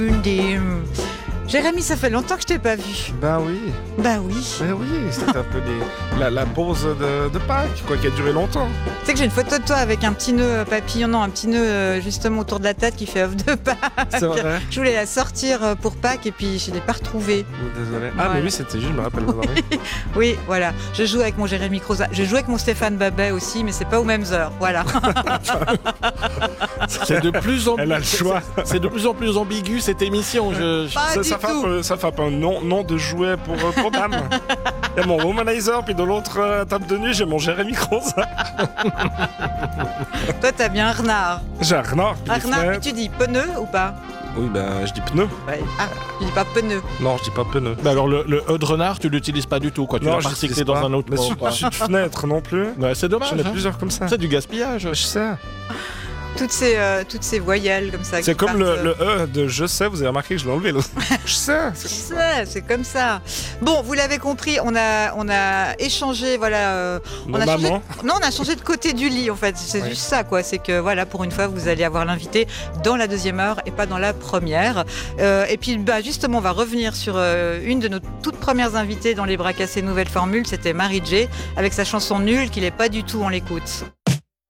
Jérémy, ça fait longtemps que je t'ai pas vu. Ben oui. Bah oui. Ben oui, c'était un peu la pause de Pâques, quoi, qui a duré longtemps. Tu sais que j'ai une photo de toi avec un petit nœud papillon, non, un petit nœud justement autour de la tête qui fait off de Pâques. C'est vrai. Je voulais la sortir pour Pâques et puis je l'ai pas retrouvée. Désolé. Ah, Voilà. mais oui, c'était juste, je me rappelle. Oui, voilà. Je joue avec mon Jérémy Croza. Je joue avec mon Stéphane Babet aussi, mais c'est pas aux mêmes heures. Voilà. C'est de plus en Elle a le choix. C'est de plus en plus ambigu cette émission. Pas du tout. Ça fait un peu un nom de jouet pour dames. Il y a mon womanizer, puis de l'autre table de nuit, j'ai mon Jérémy Croza. Toi, t'as bien un renard. J'ai un renard. Un renard, tu dis pneu ou pas? Oui, ben, je dis pneu. Ouais. Ah, tu dis pas pneu. Non, je dis pas pneu. Mais alors le E de renard, tu l'utilises pas du tout, quoi. Tu l'as je recyclé l'utilise dans pas. un autre Mais mot, quoi. je suis de fenêtre non plus. Ouais, c'est dommage. J'en ai hein. plusieurs comme ça. C'est du gaspillage. Je sais. Toutes ces voyelles comme ça. C'est qui comme partent, le E de je sais, vous avez remarqué que je l'ai enlevé. Je sais. Je sais, c'est comme ça. Bon, vous l'avez compris, on a échangé, voilà. On a changé Maman. non, on a changé de côté du lit, en fait. C'est juste ça, quoi. C'est que, voilà, pour une fois, vous allez avoir l'invité dans la deuxième heure et pas dans la première. Et puis, justement, on va revenir sur une de nos toutes premières invitées dans les Bras Cassés Nouvelle Formule. C'était Marie J avec sa chanson Nulle, qui n'est pas du tout, on l'écoute.